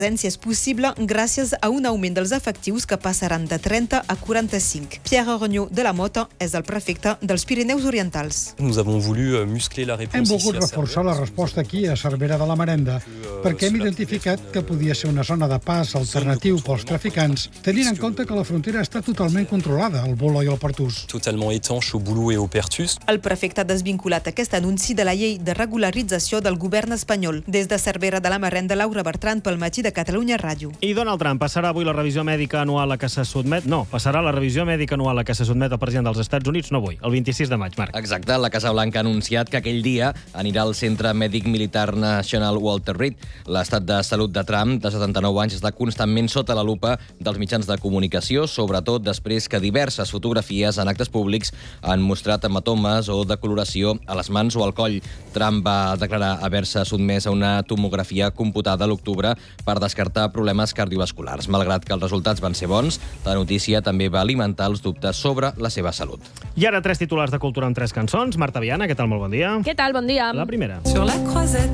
és possible gràcies a un augment dels efectius que passaran de 30 a 45. Pierre Regnot de la Mota és el prefecte dels Pirineus Orientals. Hem volgut reforçar la resposta aquí a Cervera de la Marenda, perquè hem identificat que podia ser una zona de pas alternatiu pels traficants, tenint en compte que la frontera està totalment controlada, al Bolo i al Pertús. El prefecte ha desvinculat aquest anunci de la llei de regularització del govern espanyol. Des de Cervera de la Marenda, Laura Bertran, pel Matí de Catalunya Ràdio. I Donald Trump passarà avui la revisió mèdica anual a què se sotmet... No, passarà la revisió mèdica anual a què se sotmet el president dels Estats Units, no avui, el 26 de maig, Marc. Exacte, la Casa Blanca ha anunciat que aquell dia anirà al Centre Mèdic Militar National Walter Reed. L'estat de salut de Trump, de 79 anys, està constantment sota la lupa dels mitjans de comunicació, sobretot després que diverses fotografies en actes públics han mostrat hematomes o decoloració a les mans o al coll. Trump va declarar haver-se sotmès a una tomografia computada a l'octubre per descartar problemes cardiovasculars. Malgrat que els resultats van ser bons, la notícia també va alimentar els dubtes sobre la seva salut. I ara 3 titulars de cultura amb 3 cançons. Marta Viana, què tal? Molt bon dia. Què tal? Bon dia. La primera. Sur la croisette.